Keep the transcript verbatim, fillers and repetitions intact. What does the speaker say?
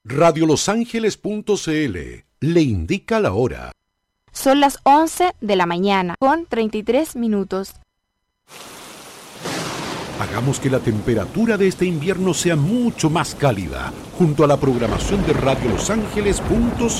radio los ángeles punto c l le indica la hora. Son las once de la mañana con treinta y tres minutos. Hagamos que la temperatura de este invierno sea mucho más cálida, junto a la programación de radio los ángeles punto c l.